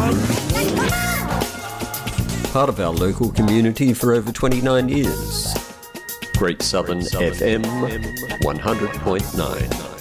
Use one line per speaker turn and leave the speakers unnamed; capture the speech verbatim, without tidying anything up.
Part of our local community for over twenty-nine years. Great Southern F M one hundred point nine.